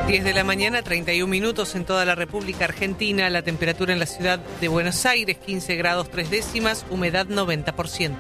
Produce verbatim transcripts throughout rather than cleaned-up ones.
diez de la mañana, treinta y un minutos en toda la República Argentina. La temperatura en la ciudad de Buenos Aires, quince grados tres décimas, humedad noventa por ciento.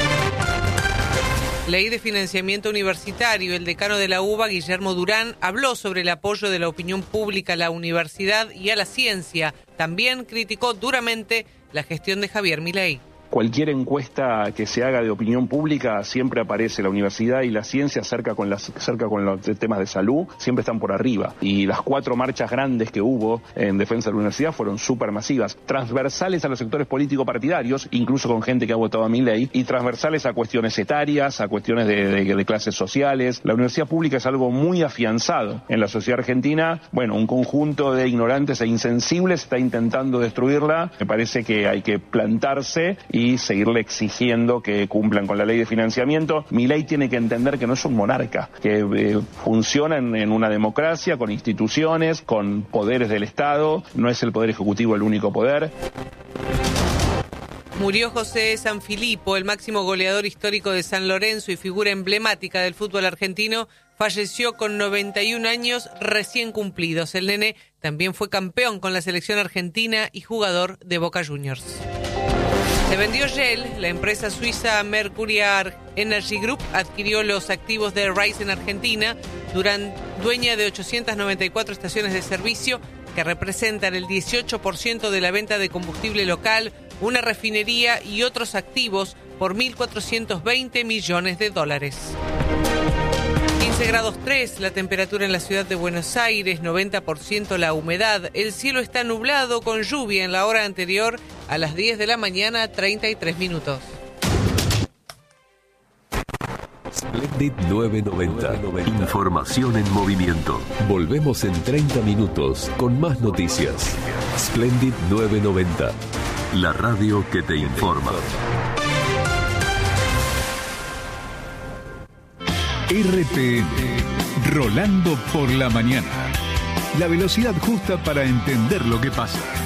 Ley de financiamiento universitario. El decano de la UBA, Guillermo Durán, habló sobre el apoyo de la opinión pública a la universidad y a la ciencia. También criticó duramente la gestión de Javier Milei. Cualquier encuesta que se haga de opinión pública siempre aparece la universidad y la ciencia cerca con, las, cerca con los temas de salud, siempre están por arriba. Y las cuatro marchas grandes que hubo en defensa de la universidad fueron súper masivas, transversales a los sectores políticos partidarios, incluso con gente que ha votado a Milei, y transversales a cuestiones etarias, a cuestiones de, de, de clases sociales. La universidad pública es algo muy afianzado en la sociedad argentina. Bueno, un conjunto de ignorantes e insensibles está intentando destruirla. Me parece que hay que plantarse y y seguirle exigiendo que cumplan con la ley de financiamiento. Milei tiene que entender que no es un monarca, que eh, funciona en, en una democracia, con instituciones, con poderes del Estado, no es el poder ejecutivo el único poder. Murió José Sanfilippo, el máximo goleador histórico de San Lorenzo y figura emblemática del fútbol argentino. Falleció con noventa y un años recién cumplidos. El nene también fue campeón con la selección argentina y jugador de Boca Juniors. Se vendió Shell. La empresa suiza Mercury Energy Group adquirió los activos de Rice en Argentina, durante, dueña de ochocientas noventa y cuatro estaciones de servicio que representan el dieciocho por ciento de la venta de combustible local, una refinería y otros activos por mil cuatrocientos veinte millones de dólares. quince grados tres la temperatura en la ciudad de Buenos Aires, noventa por ciento la humedad. El cielo está nublado con lluvia en la hora anterior a las diez de la mañana, treinta y tres minutos. Splendid novecientos noventa. Información en movimiento. Volvemos en treinta minutos con más noticias. Splendid novecientos noventa. La radio que te informa. R T M, Rolando por la mañana. La velocidad justa para entender lo que pasa.